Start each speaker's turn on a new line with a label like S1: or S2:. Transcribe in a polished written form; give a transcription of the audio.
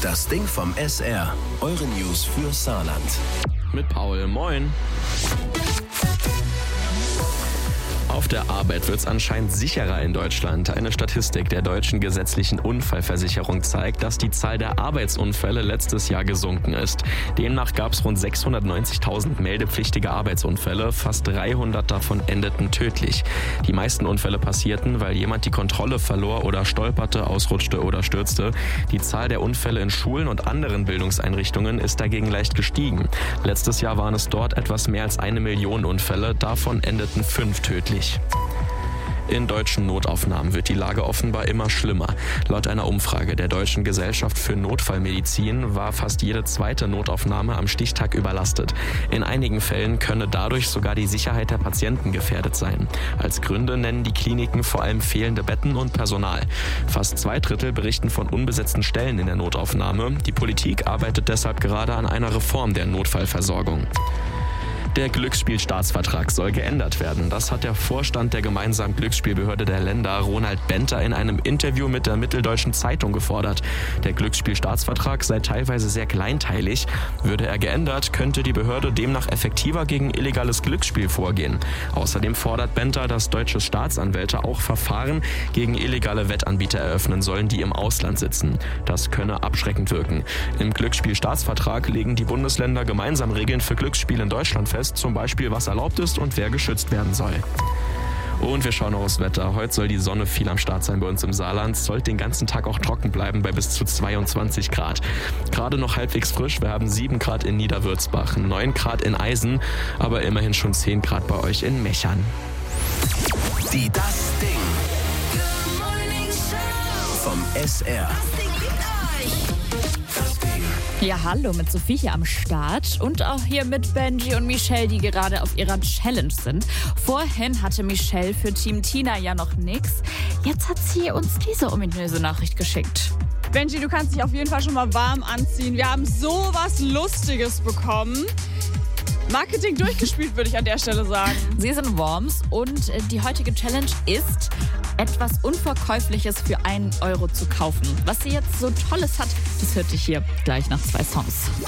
S1: Das Ding vom SR. Eure News für Saarland.
S2: Mit Paul. Moin. Auf der Arbeit wird es anscheinend sicherer in Deutschland. Eine Statistik der deutschen gesetzlichen Unfallversicherung zeigt, dass die Zahl der Arbeitsunfälle letztes Jahr gesunken ist. Demnach gab es rund 690.000 meldepflichtige Arbeitsunfälle, fast 300 davon endeten tödlich. Die meisten Unfälle passierten, weil jemand die Kontrolle verlor oder stolperte, ausrutschte oder stürzte. Die Zahl der Unfälle in Schulen und anderen Bildungseinrichtungen ist dagegen leicht gestiegen. Letztes Jahr waren es dort etwas mehr als 1 Million Unfälle, davon endeten 5 tödlich. In deutschen Notaufnahmen wird die Lage offenbar immer schlimmer. Laut einer Umfrage der Deutschen Gesellschaft für Notfallmedizin war fast jede zweite Notaufnahme am Stichtag überlastet. In einigen Fällen könne dadurch sogar die Sicherheit der Patienten gefährdet sein. Als Gründe nennen die Kliniken vor allem fehlende Betten und Personal. Fast 2/3 berichten von unbesetzten Stellen in der Notaufnahme. Die Politik arbeitet deshalb gerade an einer Reform der Notfallversorgung. Der Glücksspielstaatsvertrag soll geändert werden. Das hat der Vorstand der gemeinsamen Glücksspielbehörde der Länder, Ronald Benter, in einem Interview mit der Mitteldeutschen Zeitung gefordert. Der Glücksspielstaatsvertrag sei teilweise sehr kleinteilig. Würde er geändert, könnte die Behörde demnach effektiver gegen illegales Glücksspiel vorgehen. Außerdem fordert Benter, dass deutsche Staatsanwälte auch Verfahren gegen illegale Wettanbieter eröffnen sollen, die im Ausland sitzen. Das könne abschreckend wirken. Im Glücksspielstaatsvertrag legen die Bundesländer gemeinsam Regeln für Glücksspiel in Deutschland fest. Zum Beispiel, was erlaubt ist und wer geschützt werden soll. Und wir schauen noch aufs Wetter. Heute soll die Sonne viel am Start sein bei uns im Saarland. Es sollte den ganzen Tag auch trocken bleiben bei bis zu 22 Grad. Gerade noch halbwegs frisch. Wir haben 7 Grad in Niederwürzbach, 9 Grad in Eisen, aber immerhin schon 10 Grad bei euch in Mechern.
S1: Die Das Ding vom SR.
S3: Ja, hallo, mit Sophie hier am Start und auch hier mit Benji und Michelle, die gerade auf ihrer Challenge sind. Vorhin hatte Michelle für Team Tina ja noch nix. Jetzt hat sie uns diese ominöse Nachricht geschickt.
S4: Benji, du kannst dich auf jeden Fall schon mal warm anziehen. Wir haben sowas Lustiges bekommen. Marketing durchgespielt, würde ich an der Stelle sagen.
S3: Sie sind Worms und die heutige Challenge ist, etwas Unverkäufliches für 1 Euro zu kaufen. Was sie jetzt so Tolles hat, das hört ihr hier gleich nach 2 Songs.